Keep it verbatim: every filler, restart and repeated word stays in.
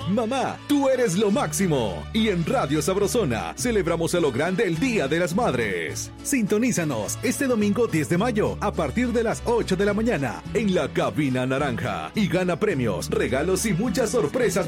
Mamá, tú eres lo máximo. Y en Radio Sabrosona celebramos a lo grande el Día de las Madres. Sintonízanos este domingo diez de mayo a partir de las ocho de la mañana en la Cabina Naranja y gana premios, regalos y muchas sorpresas